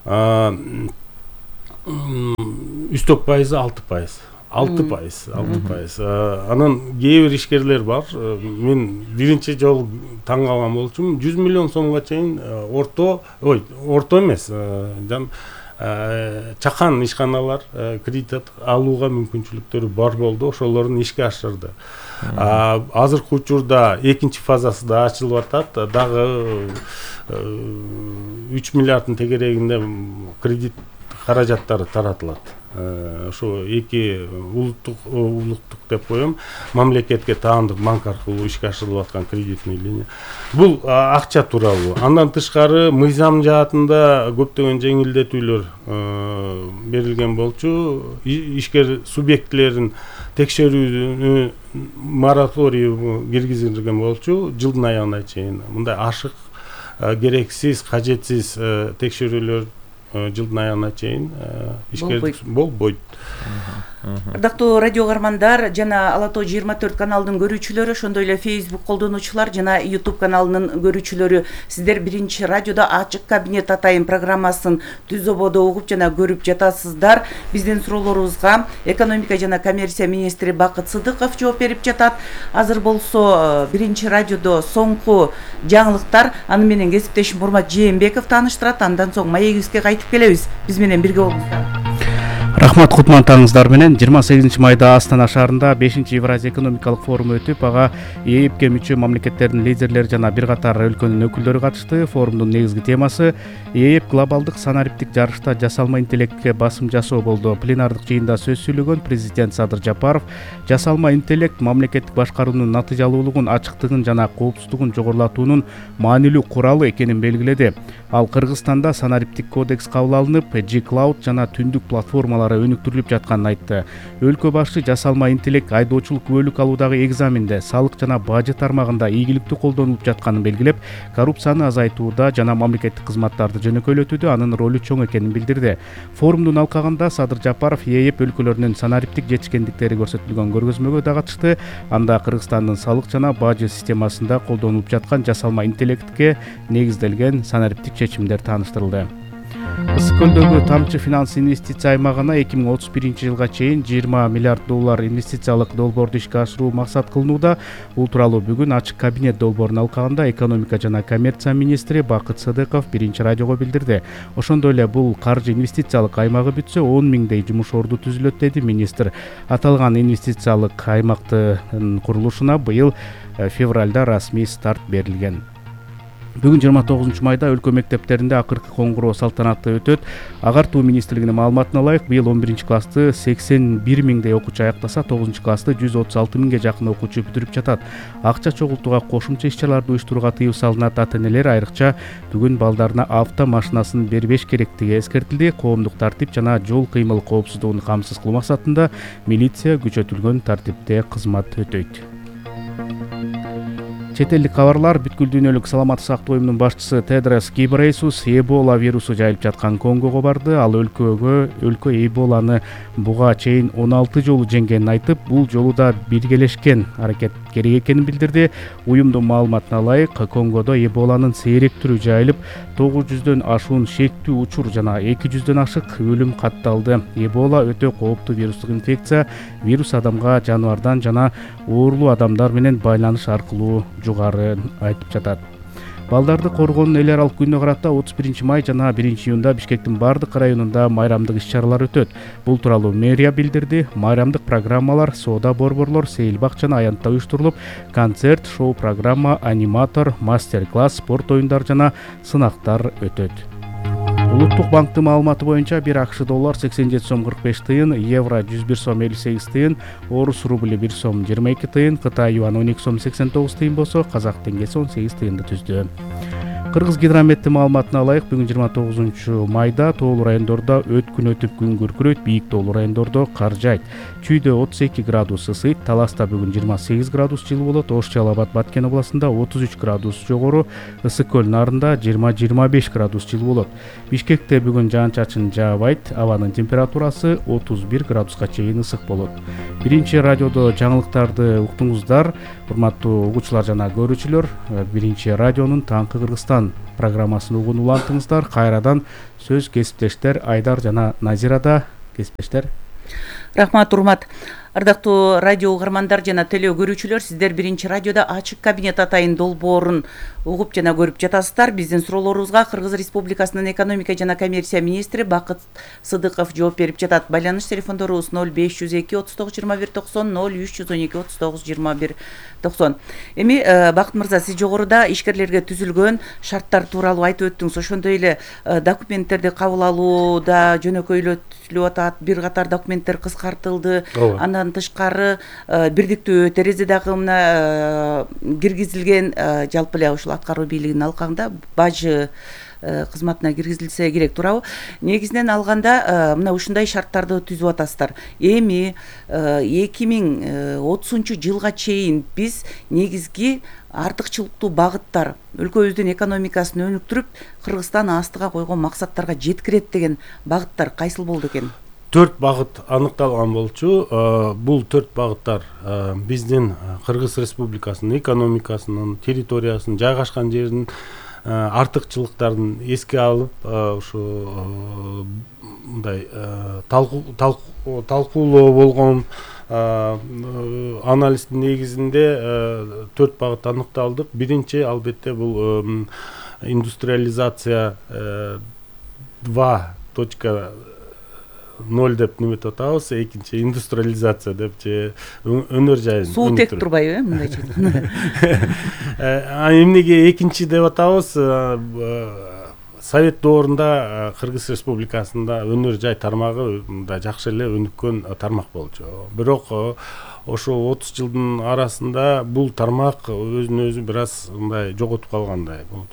үстөк пайызы 6%. 6%. Анан кээ бир ишкерлер бар. Мен биринчи жолу таң калган болчумун. 100 миллион сомго чейин орто эмес. чакан ишканалар кредит алууга мүмкүнчүлүктөрү бар болду, ошолорун ишке ашырды. Азыркы учурда экинчи фазасы да ачылып атат, дагы 3 миллиарддын тегерегинде кредит каражаттары таратылат. Ошо эки улуттук деп коем, мамлекетке таандык банк аркылуу ишке ашырылып аткан кредитный линия. Бул акча тууралуу. Андан тышкары мыйзам жаатында көптөгөн жеңилдетүүлөр берилген болчу. Ишкер субъектилерин текшерүүнү мораторий киргизилген болчу жылдын аягына чейин. Мындай ашык, керексиз, кажетсиз текшерүүлөр жылдын аягына чейин болбойт. Ардактуу радио каармандар жана Ала Тоо 24 каналдын көрүүчүлөрү, ошондой эле Facebook колдонуучулар жана YouTube каналынын көрүүчүлөрү, сиздер биринчи радиодо ачык кабинет атайын программасын түз ободо угуп жана көрүп жатасыздар. Биздин суроолорубузга экономика жана коммерция министри Бакыт Сыдыков жооп берип жатат. Азыр болсо биринчи радиодо соңку жаңылыктар, аны менен кесиптешим Урмат Жээнбеков тааныштырат. Андан соң маегибизге кайтып келебиз. Биз менен бирге болуңуздар. Рахмат, кутмандыктарыңыздар менен 28 майда Астана шаарында 5-чи Евразия экономикалык форуму өтүп, ага ЭЭПке мүчө мамлекеттердин лидерлери жана бир катар өлкөнүн өкүлдөрү катышты. Форумдун негизги темасы ЭЭП глобалдык санариптик жарышта жасалма интеллектке басым жасоо болду. Пленардык жыйында сөз сүйлөгөн президент Садыр Жапаров жасалма интеллект мамлекеттик башкаруунун натыйжалуулугун, ачыктыгын жана коопсуздугун жогорулатуунун маанилүү куралы экенин белгиледи. Ал Кыргызстанда санариптик кодекс кабыл алынып, G-Cloud жана түндүк платформалар өнүктүрүлүп жатканын айтты. Өлкө башы жасалма интеллект айдоочулук күбөлүк алуудагы экзаменде, салык жана бажы тармагында ийгиликтүү колдонулуп жатканын белгилеп, коррупцияны азайтууда жана мамлекеттик кызматтарды жөнөкөйлөтүүдө анын ролу чоң экенин билдирди. Форумдун алкагында Садыр Жапаров ЭЭП өлкөлөрүнүн санариптик жетишкендиктери көрсөтүлгөн көргөзмөгө да катышты. Анда Кыргызстандын салык жана бажы системасында колдонулуп жаткан жасалма интеллектке негизделген санариптик чечимдер тааныштырылды. Ысык көлдөгү тамчы финанс инвестиция аймагына 2031 жылга чейин $20 миллиард инвестициялык долбоорду ишке ашыруу максат кылынууда. Бул тууралуу бүгүн ачык кабинет долбоорунун алкагында экономика жана коммерция министри Бакыт Сыдыков биринчи радиого билдирди. Ошондой эле бул каржы инвестициялык аймагы бүтсө 10 миңдей жумуш орду түзүлөт деди министр. Аталган инвестициялык аймактын курулушуна быйыл февралда расмий старт берилген. Бүгүн 29 майда өлкө мектептеринде акыркы коңгуроо салтанаты өтөт. Агартуу министрлигинин маалыматына ылайык, быйыл 11 классты 81 миңдей окуучу аяктаса, 9 классты 136 миңге жакын окуучу бүтүрүп жатат. Акча чогултууга кошумча иш-чараларды уюштурууга тыюу салынат. Ата-энелер айрыкча бүгүн балдарына авто машинасын бербеш керектиги эскертилди. Коомдук тартип жана жол кыймыл коопсуздугун камсыз кылуу максатында милиция күчөтүлгөн тартипте кызмат өтөйт. Чет элдик кабарлар. Бүткүл дүйнөлүк саламаттык сактоо уюмунун башчысы Тедрос Гебрейсус Эбола вирусу жайылып жаткан Конгого барды. Ал өлкө Эболаны буга чейин 16 жолу жеңгенин айтып, бул жолу да биргелешкен аракет керек экенин билдирди. Уюмдун маалыматына ылайык, Конгодо Эболанын сейрек түрү жайылып, 900дөн ашуун шектүү учур жана 200дөн ашык өлүм катталды. Эбола өтө кооптуу вирустук инфекция. Вирус адамга жаныбардан жана оорулуу адамдар менен байланыш аркылуу жугары айтып жатат. Балдарды коргоонун эл аралык күнүнө карата 31 май жана 1 июнда Бишкектин бардык районунда майрамдык иш-чаралар өтөт. Бул тууралуу мэрия билдирди. Майрамдык программалар, соода борборлор, сейилбак жана аянтта уюштурулуп, концерт, шоу программа, аниматор, мастер-класс, спорт оюндар жана сынактар өтөт. Улуттук банктын маалыматы боюнча бир АКШ доллар 87 сом 45 тыйын, евро 101 сом 58 тыйын, орус рубли 1 сом 22 тыйын, Кытай юан 12 сом 89 тыйын болсо, казак теңгеси 18 тыйынды түздү. Кыргыз гидрометтин маалыматына ылайык, бүгүн 29 майда тоолуу райондордо өткүн өтүп күн күркүрөйт, бийик тоолуу райондордо кар жайт. Чүйдө 32 градус ысыйт, Таласта бүгүн 28 градус жылуу болот, Ош Жалал Абад Баткен областында 33 градус жогору, Ысык көл нарында 20-25 градус жылуу болот. Бишкекте бүгүн жаан-чачын жаабайт, абанын температурасы 31 градуска чейин ысык болот. Биринчи радиодо жаңылыктарды уктуңуздар, урматтуу угуучулар жана көрүүчүлөр. Биринчи радионун Таңкы Кыргызстан программасын угуп улантыңыздар. Кайрадан сөз кесиптештер Айдар жана Назирада. Кесиптештер. Рахмат, урмат. Ардактуу радио угармандар жана теле көрүүчүлөр, сиздер биринчи радиода ачык кабинет атайын долбоорун угуп жана көрүп жатасыздар. Биздин суроолорубузга Кыргыз Республикасынын экономика жана коммерция министри Бакыт Сыдыков жооп берип жатат. Байланыш телефондорубуз 0502 39 21 90 0312 39 21 90. Эми Бакыт мырза, сиз жогоруда ишкерлерге түзүлгөн шарттар тууралуу айтып өттүңүз. Ошондой эле документтерди кабыл алууда жөнөкөйлөтүлүп атат, бир катар документтер кыскартылды. Андан тышкары бирдиктүү терезе дагы мына киргизилген, жалпы эле ушул аткаруу бийлигинин алкагында бажы кызматына киргизилсе керек, туурабы? Негизинен алганда мына ушундай шарттарды түзүп атасыздар. Эми 2030 жылга чейин биз негизги артыкчылыктуу багыттар, өлкөбүздүн экономикасын өнүктүрүп, Кыргызстан астыга койгон максаттарга жеткирет деген багыттар кайсыл болду экен? 4 багыт аныкталган болчу. Бул 4 багыттар биздин Кыргыз Республикасынын экономикасынын, территориясынын, жайгашкан жеринин артыкчылыктарын эске алып, ушу мындай талкуулоо болгон анализдин негизинде 4 багыт аныкталдык. Биринчи албетте бул индустриализация 2.0 деп неметип атабыз. Экинчи индустриализация деп же өнөр жайын суу тек турбайбы, мындайча? Эмнеге экинчи деп атабыз? Совет доорунда Кыргыз Республикасында өнөр жай тармагы мындай жакшы эле өнүккөн тармак болчу. Бирок ошол 30 жылдын арасында бул тармак өзүн өзү бир аз мындай жоготуп калгандай болду.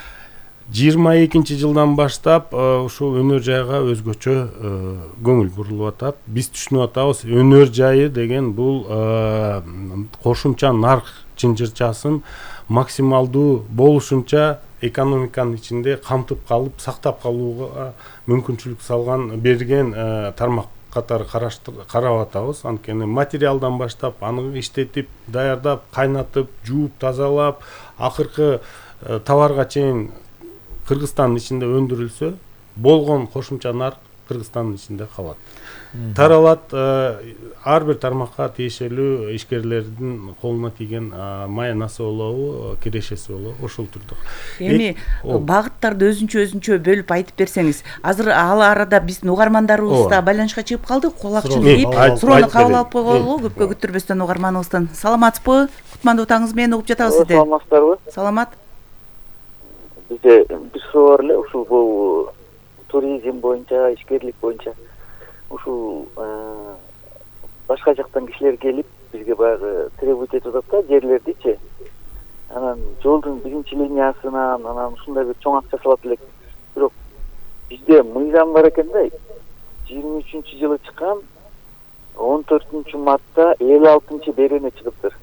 22 жылдан баштап ушул өнөр жайга өзгөчө көңүл бурулуп атат. Биз түшүнүп атабыз, өнөр жайы деген бул кошумча нарк чынжырчасын максималдуу болушунча экономиканын ичинде камтып калып, сактап калууга мүмкүнчүлүк берген тармак катары карап атабыз. Анткени материалдан баштап аны иштетип, даярдап, кайнатып, жууп, тазалап, акыркы товарга чейин Кыргызстандын ичинде өндүрүлсө, болгон кошумча нарк Кыргызстандын ичинде калат. Таралат, ар бир тармакка тиешелүү ишкерлердин колуна тийген мая насоолору, кирешеси болобу, ошол түрдө. Эми багыттарды өзүнчө бөлүп айтып берсеңиз. Азыр ал арада биздин угармандарыбыз да байланышка чыгып калды, кулакчын кийип, суроону кабыл алып койгонлу, көпкө күттүрбөстөн угарманыбыздан. Саламатсызбы? Кутмандуу таңыңыз менен угуп жатабыз сизди. Саламатсыздарбы? Саламат. Бизде бир суроо бар эле, ушул бул туризм боюнча, ишкерлик боюнча ушул башка жактан кишилер келип бизге баягы требовать этип атат да, жерлердичи. Анан жолдун биринчи линиясынан анан ушундай бир чоң акча салат элек. Бирок бизде мыйзам бар экен да. 23-жылы чыккан 14-мартта 56 берене чыгыптыр.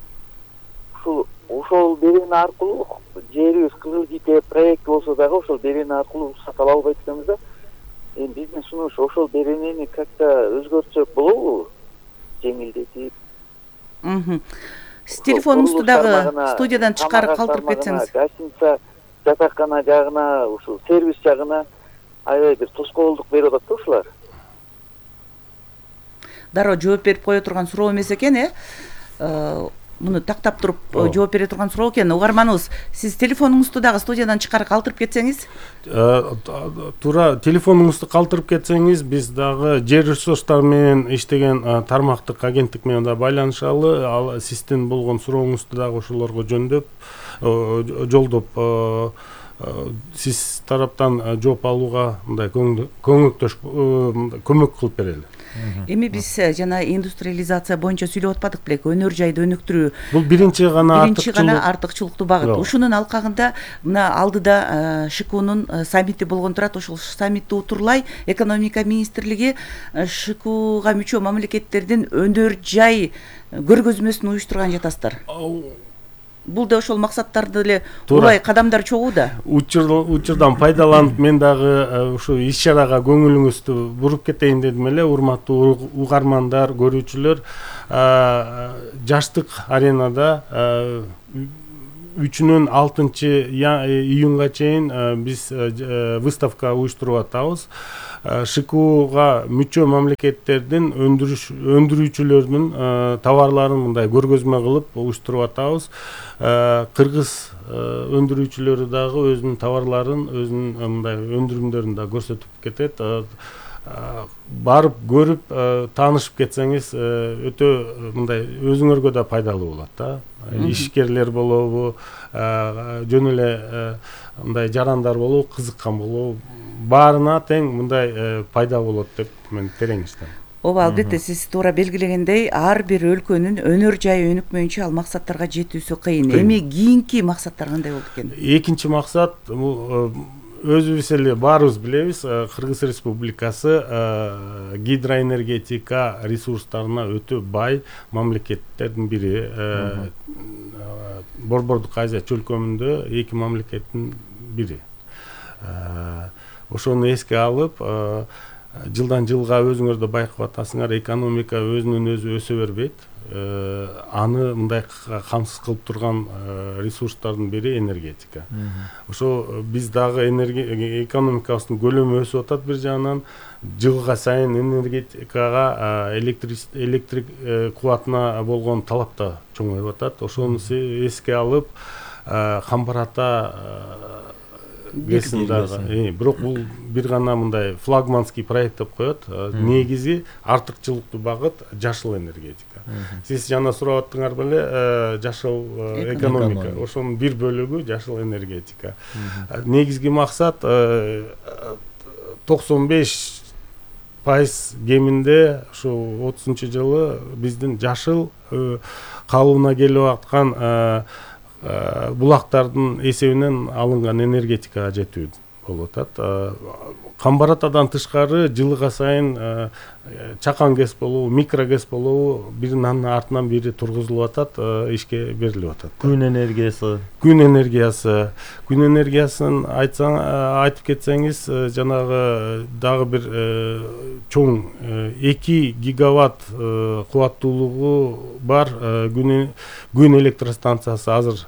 Ошол берене аркылуу жерибиз Кызыл Ките проект болсо дагы ошол берене аркылуу сата албай жатабыз да. Биздин сунуш ошол беренени как-то өзгөртсөк болобу? Жеңилдетип. Сиз телефонуңузду дагы студиядан чыкарып калтырып кетсеңиз. Гостиница, жатакана жагына, ушул сервис жагына аябай бир тоскоолдук берип атат да ушулар. Дароо жооп берип кое турган суроо эмес экен, муну тактап туруп жооп бере турган суроо экен. Угарманыбыз, сиз телефонуңузду дагы студиядан чыкарып калтырып кетсеңиз. Туура телефонуңузду калтырып кетсеңиз, биз дагы жер ресурстары менен иштеген тармактык агенттик менен да байланышалы. Ал сиздин болгон сурооңузду дагы ошолорго жолдоп сиз тараптан жооп алууга мындай көмөк кылып берели. Эми биз жана индустриализация боюнча сүйлөп атпадык белек, өнөр жайды өнүктүрүү. Бул биринчи гана артыкчылыктуу багыт. Ушунун алкагында мына алдыда ШКУнун саммити болгон турат. Ошол саммитти утурлай экономика министрлиги ШКУга мүчө мамлекеттердин өнөр жай көргөзмөсүн уюштурган жатасыздар. Бул да ошол максаттарды эле улай кадамдар чогууда. Учурдан пайдаланып мен дагы ушу иш-чарага көңүлүңүздү буруп кетейин дедим эле, урматтуу угармандар, көрүүчүлөр. Жаштык аренада 3-6 июнга чейин биз выставка уюштуруп атабыз. ШКУга мүчө мамлекеттердин өндүрүүчүлөрүнүн товарларын мындай көргөзмө кылып уюштуруп атабыз. Кыргыз өндүрүүчүлөрү дагы өзүнүн товарларын, өзүнүн мындай өндүрүмдөрүн да көрсөтүп кетет. Барып көрүп таанышып кетсеңиз өтө мындай өзүңөргө да пайдалуу болот да. Ишкерлер болобу, жөн эле мындай жарандар болобу, кызыккан болобу, баарына тең мындай пайда болот деп мен терең иштейм. Ооба, албетте сиз туура белгилегендей, ар бир өлкөнүн өнөр жайы өнүкмөйүнчө ал максаттарга жетүүсү кыйын. Эми кийинки максаттар кандай болот экен? Экинчи максат өзүбүз эле баарыбыз билебиз, Кыргыз Республикасы гидроэнергетика ресурстарына өтө бай мамлекеттердин бири. Борбордук Азия чөлкөмүндө 2 мамлекеттин бири. Ошону эске алып, жылдан жылга өзүңөр да байкап атасыңар, экономика өзүнөн өзү өсө бербейт. Аны мындай камсыз кылып турган ресурстардын бири энергетика. Ошо биз дагы экономикабыздын көлөмү өсүп атат бир жагынан, жылга сайын энергетикага, электрик кубатына болгон талап да чоңоюп атат. Ошону эске алып, Камбарата бирок бул бир гана мындай флагманский проект деп коет. Негизи артыкчылыктуу багыт жашыл энергетика. Сиз жана сурап аттыңар беле, жашыл экономика. Ошонун бир бөлүгү жашыл энергетика. Негизги максат 95% кеминде ушу 30-жылы биздин жашыл калыбына келип аткан булактардын эсебинен алынган энергетикага жетүү болуп атат. Камбаратадан тышкары жылга сайын чакан ГЭС болобу, микро ГЭС болобу, биринин артынан бири тургузулуп атат, ишке берилип атат. Күн энергиясы. Күн энергиясын айтып кетсеңиз, жанагы дагы бир чоң 2 гигаватт кубаттуулугу бар күн электростанциясы азыр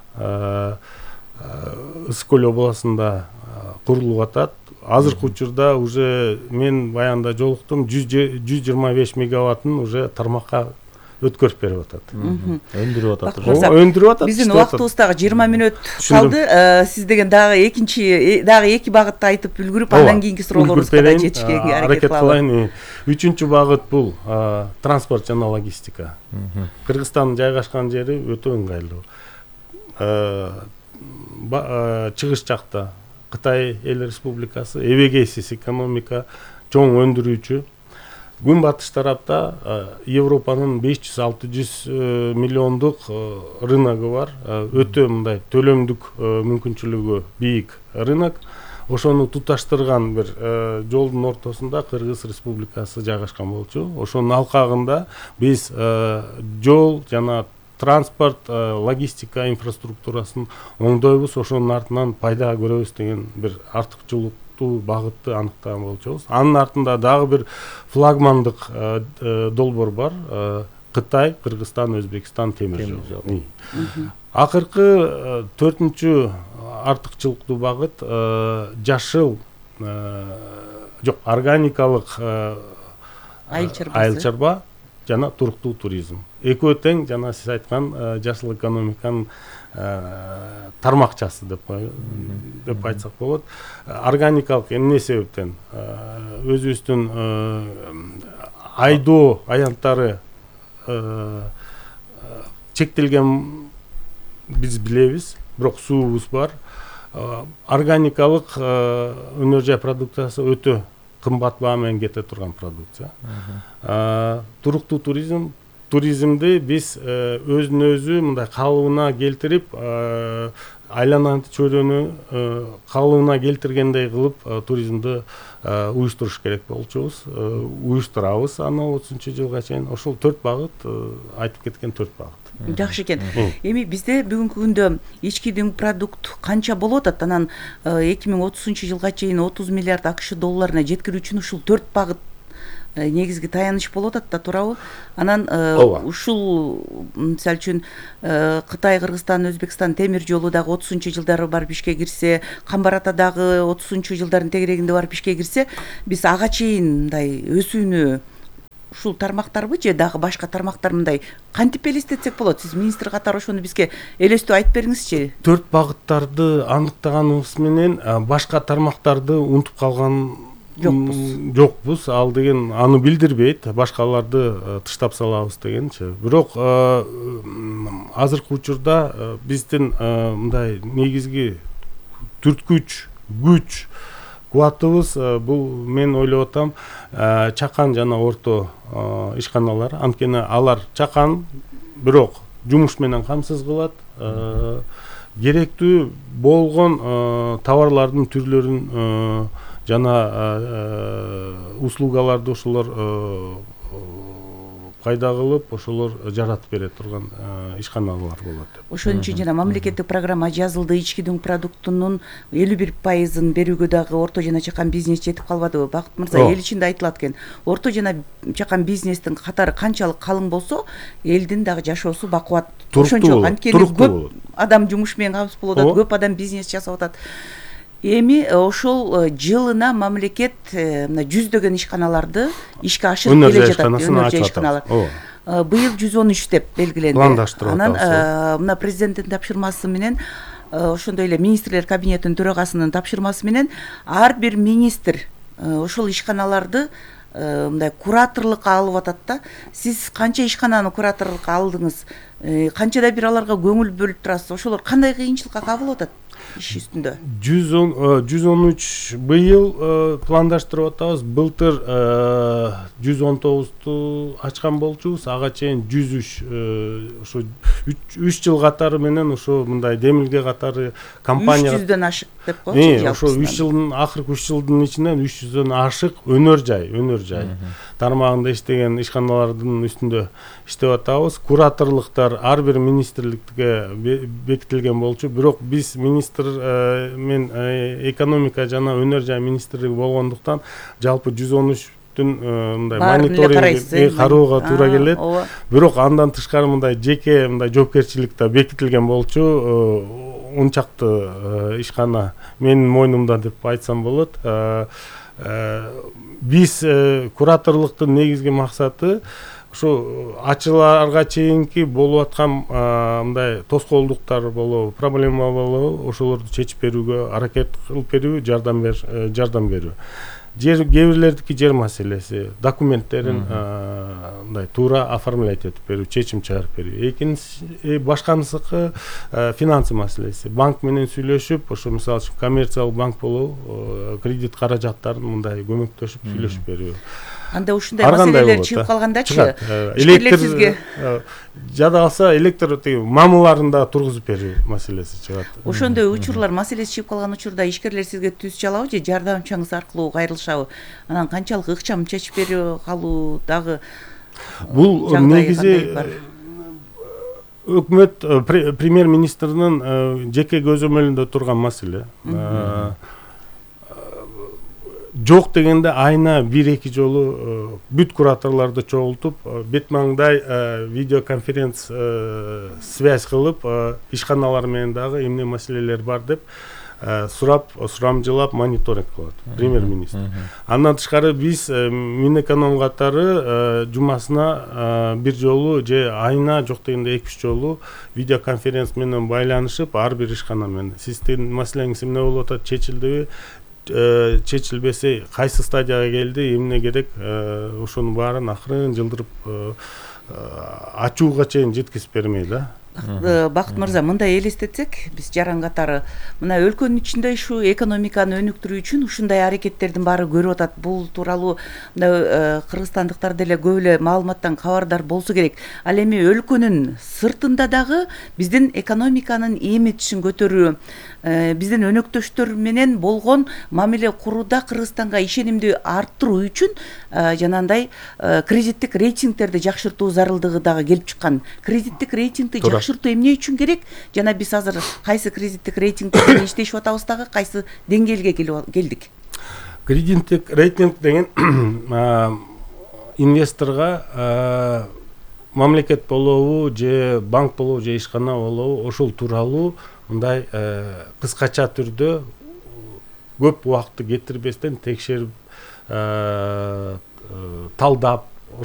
Ысык-Көл областында курулуп атат. Азыркы учурда уже мен баянда жолуктум, 125 мегаваттын уже тармакка өткөрүп берип атат. Өндүрүп атат. Өндүрүп атат. Биздин убактыбыз дагы 20 мүнөт калды. Сиз деген дагы 2 багытты айтып үлгүрүп, андан кийинки суроолорубузга да жетишке аракет кылалы. 3-чү багыт бул транспорт жана логистика. Кыргызстандын жайгашкан жери өтө ыңгайлуу. Чыгыш жакта Кытай Эл Республикасы, эбегейсиз экономика, чоң өндүрүүчү. Күнбатыш тарапта Европанын 500-600 миллиондук рыногу бар. Өтө мындай төлөмдүк мүмкүнчүлүгү бийик рынок. Ошону туташтырган бир жолдун ортосунда Кыргыз Республикасы жайгашкан болчу. Ошонун алкагында биз жол жана транспорт, логистика инфраструктурасын оңдойбуз, ошонун артынан пайда көрөбүз деген бир артыкчылыктуу багытты аныктаган болчубуз. Анын артында дагы бир флагмандык долбоор бар. Кытай, Кыргызстан, Өзбекстан темир жол. Акыркы 4-чү артыкчылыктуу багыт жашыл органикалык айыл чарба жана туруктуу туризм. Экөө тең жана сиз айткан жашыл экономиканын тармакчасы деп айтсак болот. Органикалык эмне себептен? Өзүбүздүн айдоо аянттары чектелген биз билебиз, бирок суубуз бар. Органикалык өнөр жай продукциясы өтө кымбат баа менен кете турган продукция. Туруктуу туризмди биз өзүн өзү мындай калыбына келтирип, айланан чөйрөнү калыбына келтиргендей кылып туризмди уюштуруш керек болчубуз. Уюштурабыз аны 30-жылга чейин. Ошол 4 багыт, айтып кеткен 4 багыт. Жакшы экен. Эми бизде бүгүнкү күндө ички дүң продукт канча болуп атат? Анан 2030-жылга чейин 30 миллиард АКШ долларына жеткирүү үчүн ушул 4 багыт негизги таяныч болуп атат да, туурабы? Анан ушул мисалы үчүн Кытай, Кыргызстан, Өзбекстан темир жолу дагы 30-жылдары барып ишке кирсе, Камбар ата дагы 30-жылдардын тегерегинде барып ишке кирсе, биз ага чейин мындай өсүүнү ушул тармактарбы же дагы башка тармактар мындай кантип элестетсек болот? Сиз министр катары ошону бизге элестөө айтып бериңизчи. 4 багыттарды аныктаганыбыз менен башка тармактарды унутуп калган жокпуз. Ал деген аны билдирбейт, башкаларды тыштап салабыз дегенчи. Бирок азыркы учурда биздин мындай негизги түрткүч, күч, кубатыбыз бул мен ойлоп атам чакан жана орто ишканалар. Анткени алар чакан, бирок жумуш менен камсыз кылат. Керектүү болгон товарлардын түрлөрүн жана услугаларды ошолор пайда кылып, ошолор жаратып бере турган ишканалар болот деп. Ошон үчүн жана мамлекеттик программа жазылды, ички дүң продуктунун 51%-ын берүүгө дагы орто жана чакан бизнес жетип калбадыбы? Бакыт мырза, эл ичинде айтылат экен. Орто жана чакан бизнестин катары канчалык калың болсо, элдин дагы жашоосу бакубат. Ошончо анткени көп адам жумуш менен кабыз болуп атат, көп адам бизнес жасап атат. Эми ошол жылына мамлекет мына жүздөгөн ишканаларды ишке ашырып келе жатат, өнөр ишканалар. Быйыл 113 деп белгиленди. Анан мына президенттин тапшырмасы менен, ошондой эле министрлер кабинетинин төрагасынын тапшырмасы менен ар бир министр ошол ишканаларды мындай кураторлукка алып атат да. Сиз канча ишкананы кураторлукка алдыңыз? Канчада бир аларга көңүл бөлүп турасыз? Ошолор кандай кыйынчылыкка кабыл атат? Иш үстүндө 113 быйыл пландаштырып атабыз. Былтыр 119-ту ачкан болчубуз, ага чейин 103 ошо 3 жыл катары менен ошо мындай демилге катары компания 300дөн ашык деп коечу. Ошо 3 жылдын акыркы 3 жылдын ичинен 300дөн ашык өнөр жай тармагында иштеген ишканалардын үстүндө иштеп атабыз. Кураторлуктар ар бир министрликке бекитилген болчу, бирок биз министр мен экономика жана өнөр жай министрлиги болгондуктан жалпы 113-түн мындай мониторинг кароого туура келет. Бирок андан тышкары мындай жеке мындай жоопкерчилик да бекитилген болчу. 10 чакты ишкана менин мойнумда деп айтсам болот. Биз кураторлуктун негизги максаты ошо ачыларга чейинки болуп аткан мындай тоскоолдуктар болобу, проблема болобу, ошолорду чечип берүүгө аракет кылып берүү, жардам берүү. Кээ бирлердики жер маселеси, документтерин мындай туура оформлять этип берүү, чечим чыгарып берүү. Экинчи башканысыкы финансы маселеси. Банк менен сүйлөшүп, ошо мисалы үчүн коммерциялык банк болобу, кредит каражаттарын мындай көмөктөшүп сүйлөшүп берүү. Анда ушундай маселелер чыгып калгандачы, электр жада алса электр мамыларында тургузуп берүү маселеси чыгат. Ошондой учурлар, маселеси чыгып калган учурда ишкерлер сизге түз чалабы же жардамчаңыз аркылуу кайрылышабы? Анан канчалык ыкчам чечип берүү калуу дагы бул негизи өкмөт премьер-министринин жеке көзөмөлүндө турган маселе. Жок дегенде айына 1-2 жолу бүт кураторлорду чогултуп, бет маңдай видеоконференция связь кылып, ишканалар менен дагы эмне маселелер бар деп сурамжылап мониторинг кылат премьер-министр. Андан тышкары биз Минэконом катары жумасына бир жолу же айына жок дегенде 2-3 жолу видеоконференция менен байланышып, ар бир ишкана менен сиздин маселеңиз эмне болуп атат, чечилдиби, чечилбесе кайсы стадияга келди, эмне керек, ошонун баарын акырын жылдырып ачууга чейин жеткизип бермей да. Бакыт мырза, мындай элестетсек, биз жаран катары мына өлкөнүн ичинде ушу экономиканы өнүктүрүү үчүн ушундай аракеттердин баары көрүп атат. Бул тууралуу мына кыргызстандыктар деле көп эле маалыматтан кабардар болсо керек. Ал эми өлкөнүн сыртында дагы биздин экономиканын имиджин көтөрүү, биздин өнөктөштөр менен болгон мамиле курууда Кыргызстанга ишенимди арттыруу үчүн жанагындай кредиттик рейтингтерди жакшыртуу зарылдыгы дагы келип чыккан. Кредиттик рейтингди жакшыртуу эмне үчүн керек? Жана биз азыр кайсы кредиттик рейтингде иштешип атабыз дагы, кайсы деңгээлге келдик? Кредиттик рейтинг деген инвесторго мамлекет болобу же банк болобу же ишкана болобу ошол тууралуу мындай кыскача түрдө көп убакытты кетирбестен текшерип талдап